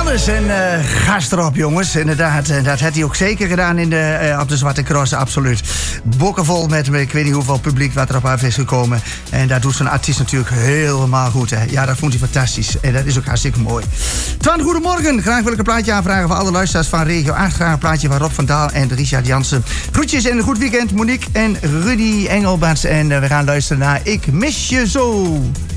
Alles en gas erop, jongens. Inderdaad, dat had hij ook zeker gedaan op de Zwarte Cross, absoluut. Bokkenvol met ik weet niet hoeveel publiek wat erop af is gekomen. En dat doet zo'n artiest natuurlijk helemaal goed. Hè. Ja, dat vond hij fantastisch. En dat is ook hartstikke mooi. Twan, goedemorgen. Graag wil ik een plaatje aanvragen voor alle luisteraars van Regio 8. Graag een plaatje van Rob van Daal en Richard Jansen. Groetjes en een goed weekend, Monique en Rudy Engelbarts. En we gaan luisteren naar Ik Mis Je Zo.